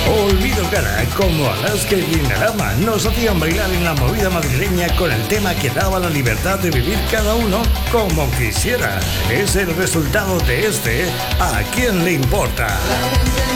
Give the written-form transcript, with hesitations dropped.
Olvido Cara, como Alaska y Dinarama, nos hacían bailar en la movida madrileña con el tema que daba la libertad de vivir cada uno como quisiera. Es el resultado de este ¿A quién le importa?